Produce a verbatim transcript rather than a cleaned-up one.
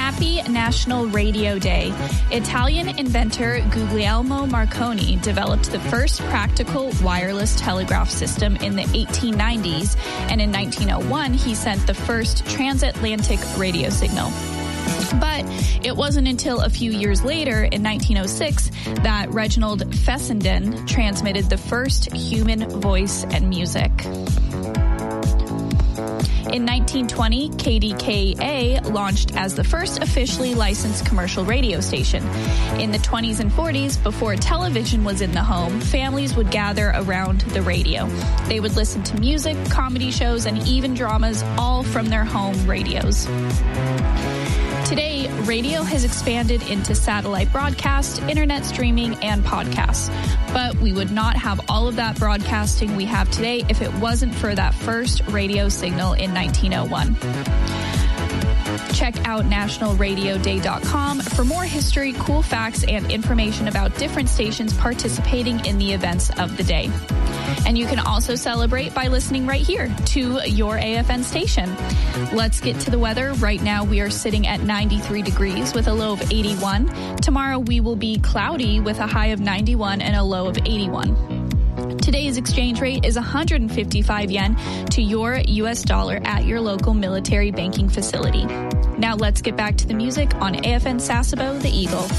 Happy National Radio Day. Italian inventor Guglielmo Marconi developed the first practical wireless telegraph system in the eighteen nineties, and in nineteen oh one he sent the first transatlantic radio signal. But it wasn't until a few years later, in nineteen oh six, that Reginald Fessenden transmitted the first human voice and music. In nineteen twenty, K D K A launched as the first officially licensed commercial radio station. In the twenties and forties, before television was in the home, families would gather around the radio. They would listen to music, comedy shows, and even dramas, all from their home radios. Today, radio has expanded into satellite broadcast, internet streaming, and podcasts. But we would not have all of that broadcasting we have today if it wasn't for that first radio signal in nineteen oh one. Check out national radio day dot com for more history, cool facts, and information about different stations participating in the events of the day. And you can also celebrate by listening right here to your A F N station. Let's get to the weather. Right now we are sitting at ninety-three degrees with a low of eighty-one. Tomorrow we will be cloudy with a high of ninety-one and a low of eighty-one. Today's exchange rate is one hundred fifty-five yen to your U S dollar at your local military banking facility. Now let's get back to the music on A F N Sasebo, the Eagle.